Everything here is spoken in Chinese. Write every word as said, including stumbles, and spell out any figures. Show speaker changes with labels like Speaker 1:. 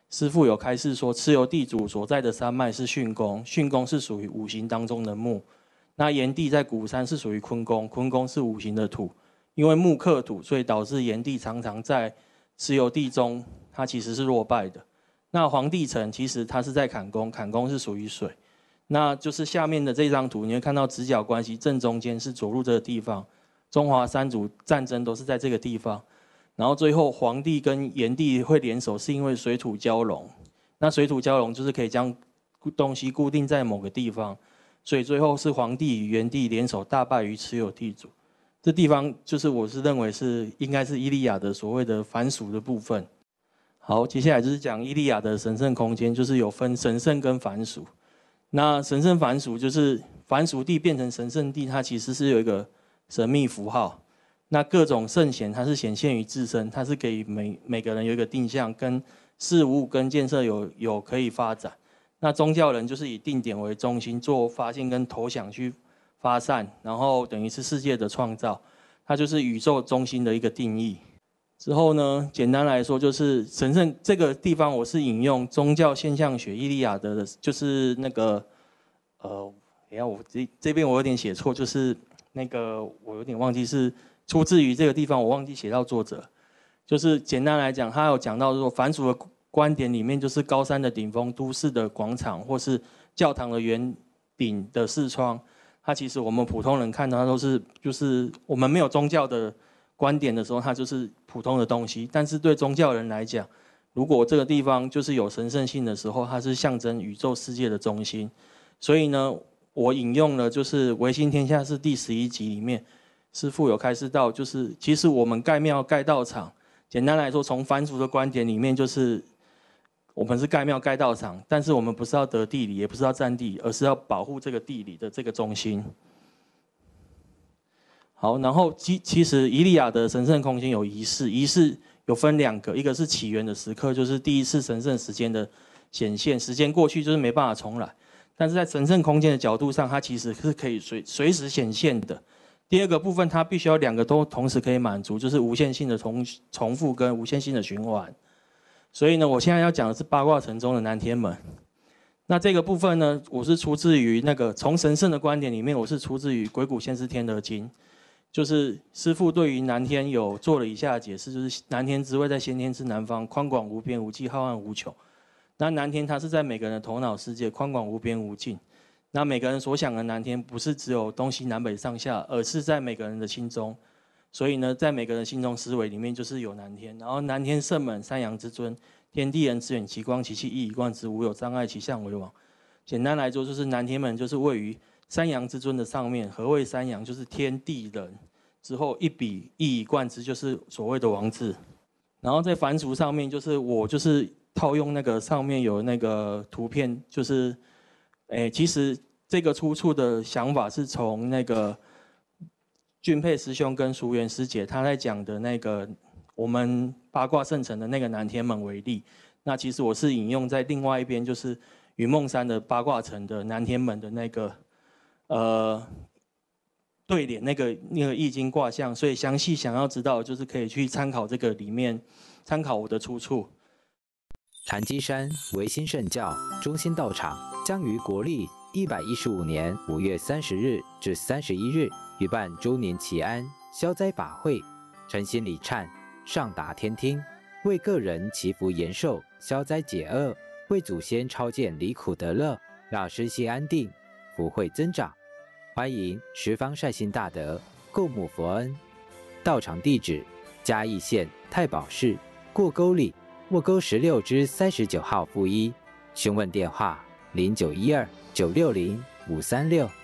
Speaker 1: 师父有开示说，蚩尤地主所在的山脉是巽宫，巽宫是属于五行当中的木。那炎帝在古山是属于坤宫，坤宫是五行的土。因为木克土，所以导致炎帝常常在蚩尤地中，他其实是落败的。那黄帝城其实他是在坎宫，坎宫是属于水。那就是下面的这张图，你会看到直角关系正中间是左路这个地方，中华三族战争都是在这个地方。然后最后黄帝跟炎帝会联手，是因为水土交融。那水土交融就是可以将东西固定在某个地方，所以最后是黄帝与炎帝联手大败于蚩尤地主。这地方就是我是认为是应该是伊利亚的所谓的凡俗的部分。好，接下来就是讲伊利亚的神圣空间，就是有分神圣跟凡俗。那神圣凡俗就是凡俗地变成神圣地，它其实是有一个神秘符号。那各种圣贤，它是显现于自身，它是给每每个人有一个定向，跟事物跟建设有有可以发展。那宗教人就是以定点为中心，做发现跟投降去发散，然后等于是世界的创造，它就是宇宙中心的一个定义。之后呢，简单来说就是神圣这个地方，我是引用宗教现象学伊利亚的，就是那个呃，等一下我这这边我有点写错，就是那个我有点忘记是。出自于这个地方，我忘记写到作者。就是简单来讲，他有讲到说，凡俗的观点里面，就是高山的顶峰、都市的广场，或是教堂的圆顶的视窗。它其实我们普通人看到，它都是就是我们没有宗教的观点的时候，它就是普通的东西。但是对宗教人来讲，如果这个地方就是有神圣性的时候，它是象征宇宙世界的中心。所以呢，我引用了就是《维新天下》是第十一集里面。师父有开示到，就是其实我们盖庙盖道场，简单来说，从凡俗的观点里面，就是我们是盖庙盖道场，但是我们不是要得地理，也不是要占地，而是要保护这个地理的这个中心。好，然后其其实伊利亚的神圣空间有仪式，仪式有分两个，一个是起源的时刻，就是第一次神圣时间的显现，时间过去就是没办法重来，但是在神圣空间的角度上，它其实是可以随随时显现的。第二个部分，它必须要两个都同时可以满足，就是无限性的重重复跟无限性的循环。所以呢，我现在要讲的是八卦城中的南天门。那这个部分呢，我是出自于那个从神圣的观点里面，我是出自于《鬼谷先师天德经》，就是师父对于南天有做了以下的解释，就是南天之位在先天之南方，宽广无边无际，浩瀚无穷。那南天它是在每个人的头脑世界，宽广无边无尽。那每个人所想的南天，不是只有东西南北上下，而是在每个人的心中。所以呢，在每个人心中思维里面，就是有南天。然后南天圣门，三阳之尊，天地人之远，其光其气，一以贯之，无有障碍，其象为王。简单来说，就是南天门就是位于三阳之尊的上面。何谓三阳？就是天地人。之后一笔一以贯之，就是所谓的王字。然后在凡俗上面，就是我就是套用那个上面有那个图片，就是。诶，其实这个出处的想法是从那个俊佩师兄跟淑媛师姐他在讲的那个我们八卦圣城的那个南天门为例。那其实我是引用在另外一边，就是云梦山的八卦城的南天门的那个呃对联那个那个易经卦象，所以详细想要知道，就是可以去参考这个里面参考我的出处。
Speaker 2: 禅机山维新圣教中心道场将于国历一百一十五年五月三十日至三十一日举办周年祈安消灾法会，诚心礼忏，上达天听，为个人祈福延寿、消灾解厄，为祖先超荐离苦得乐，让身心安定，福慧增长。欢迎十方善心大德共沐佛恩。道场地址：嘉义县太保市过沟里沃沟十六之三十九号负一，询问电话零九一二九六零五三六。